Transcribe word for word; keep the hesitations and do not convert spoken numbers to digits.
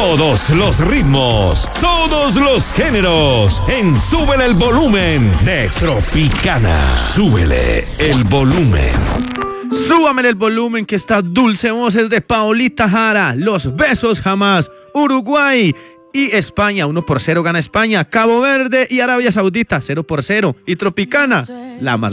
Todos los ritmos, todos los géneros, en Súbele el Volumen de Tropicana. Súbele el volumen. Súbamele el volumen que está dulce voces de Paolita Jara. Los besos jamás. Uruguay y España. uno por cero gana España. Cabo Verde y Arabia Saudita. cero por cero. Y Tropicana, la más